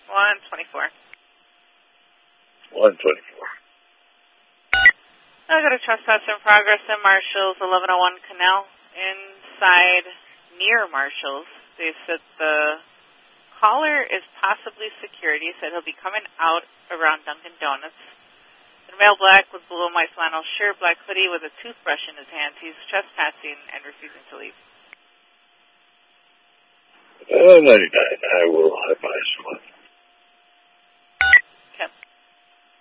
124. 124. I got a trespass in progress in Marshall's 1101 Canal. Inside near Marshall's, they said the caller is possibly security. Said he'll be coming out around Dunkin' Donuts. In male black with blue and white flannel shirt, black hoodie with a toothbrush in his hands. He's trespassing and refusing to leave. 99, I will advise one.